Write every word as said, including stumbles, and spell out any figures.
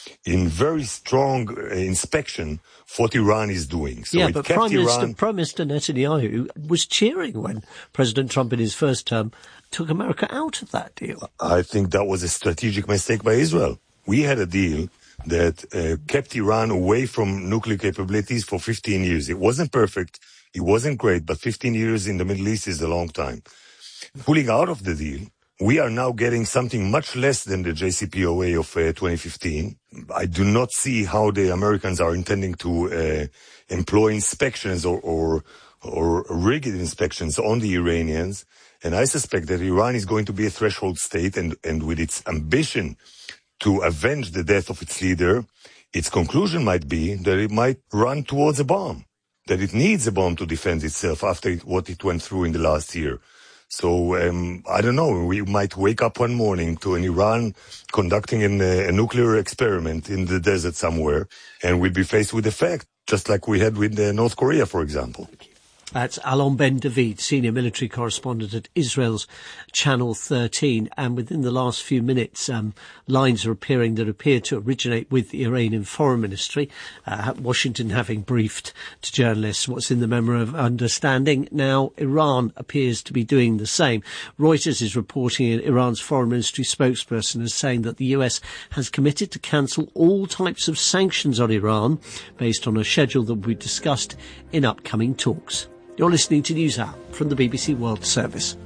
in very strong uh, inspection of what Iran is doing. So yeah, it but kept Prime Minister, Iran... Prime Minister Netanyahu was cheering when President Trump in his first term took America out of that deal. I think that was a strategic mistake by Israel. We had a deal that uh, kept Iran away from nuclear capabilities for fifteen years. It wasn't perfect, it wasn't great, but fifteen years in the Middle East is a long time. Pulling out of the deal, we are now getting something much less than the J C P O A of uh, twenty fifteen. I do not see how the Americans are intending to uh, employ inspections or, or, or rigged inspections on the Iranians. And I suspect that Iran is going to be a threshold state, and, and with its ambition to avenge the death of its leader, its conclusion might be that it might run towards a bomb, that it needs a bomb to defend itself after it, what it went through in the last year. So, um, I don't know, we might wake up one morning to an Iran conducting an, uh, a nuclear experiment in the desert somewhere, and we'd be faced with the fact, just like we had with uh, North Korea, for example. That's Alon Ben David, senior military correspondent at Israel's Channel thirteen. And within the last few minutes, um, lines are appearing that appear to originate with the Iranian Foreign Ministry. Uh, Washington having briefed to journalists what's in the Memo of Understanding. Now, Iran appears to be doing the same. Reuters is reporting Iran's Foreign Ministry spokesperson as saying that the U S has committed to cancel all types of sanctions on Iran based on a schedule that will be discussed in upcoming talks. You're listening to NewsHour from the B B C World Service.